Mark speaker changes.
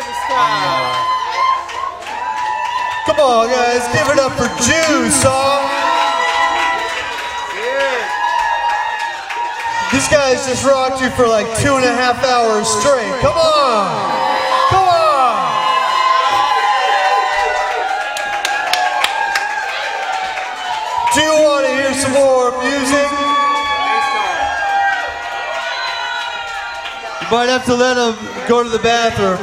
Speaker 1: Survivor style.
Speaker 2: Come on, guys, give it up for Juice, huh? These guys just rocked you for like 2.5 hours straight. Come on! Come on! Do you want to hear some more music? You might have to let them go to the bathroom.